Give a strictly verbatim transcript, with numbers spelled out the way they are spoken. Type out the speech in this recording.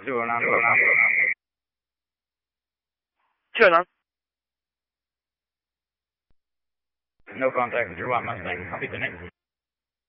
zero nine. Zero nine. No contact, zero one Mustang. Copy the next.